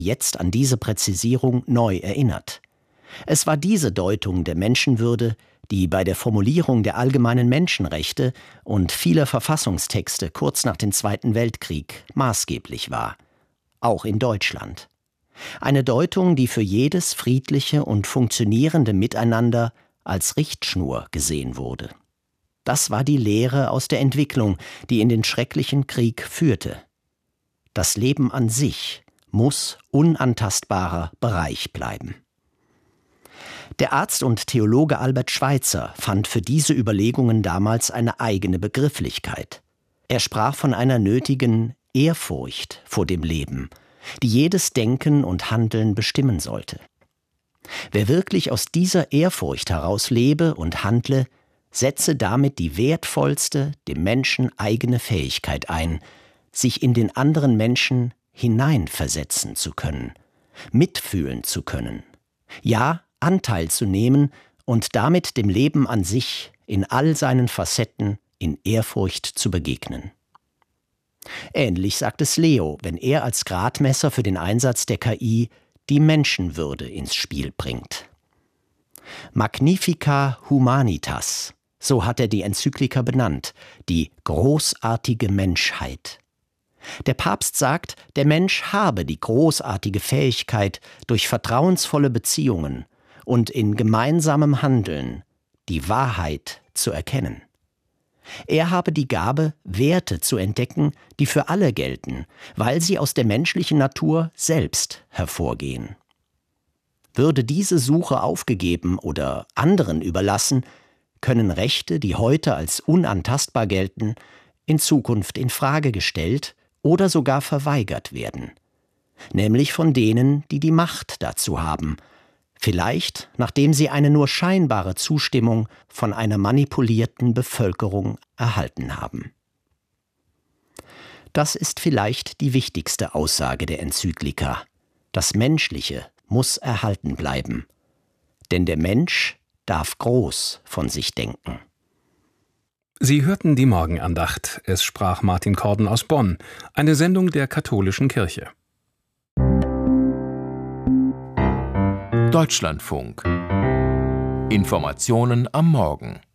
jetzt an diese Präzisierung neu erinnert. Es war diese Deutung der Menschenwürde, die bei der Formulierung der allgemeinen Menschenrechte und vieler Verfassungstexte kurz nach dem Zweiten Weltkrieg maßgeblich war, auch in Deutschland. Eine Deutung, die für jedes friedliche und funktionierende Miteinander als Richtschnur gesehen wurde. Das war die Lehre aus der Entwicklung, die in den schrecklichen Krieg führte. Das Leben an sich muss unantastbarer Bereich bleiben. Der Arzt und Theologe Albert Schweitzer fand für diese Überlegungen damals eine eigene Begrifflichkeit. Er sprach von einer nötigen Ehrfurcht vor dem Leben, die jedes Denken und Handeln bestimmen sollte. Wer wirklich aus dieser Ehrfurcht heraus lebe und handle, setze damit die wertvollste, dem Menschen eigene Fähigkeit ein, sich in den anderen Menschen hineinversetzen zu können, mitfühlen zu können, ja, Anteil zu nehmen und damit dem Leben an sich in all seinen Facetten in Ehrfurcht zu begegnen. Ähnlich sagt es Leo, wenn er als Gradmesser für den Einsatz der KI die Menschenwürde ins Spiel bringt. Magnifica Humanitas, so hat er die Enzyklika benannt, die großartige Menschheit. Der Papst sagt, der Mensch habe die großartige Fähigkeit, durch vertrauensvolle Beziehungen und in gemeinsamem Handeln die Wahrheit zu erkennen. Er habe die Gabe, Werte zu entdecken, die für alle gelten, weil sie aus der menschlichen Natur selbst hervorgehen. Würde diese Suche aufgegeben oder anderen überlassen, können Rechte, die heute als unantastbar gelten, in Zukunft in Frage gestellt oder sogar verweigert werden, nämlich von denen, die die Macht dazu haben, vielleicht nachdem sie eine nur scheinbare Zustimmung von einer manipulierten Bevölkerung erhalten haben. Das ist vielleicht die wichtigste Aussage der Enzyklika. Das Menschliche muss erhalten bleiben, denn der Mensch darf groß von sich denken. Sie hörten die Morgenandacht. Es sprach Martin Korden aus Bonn, eine Sendung der Katholischen Kirche. Deutschlandfunk. Informationen am Morgen.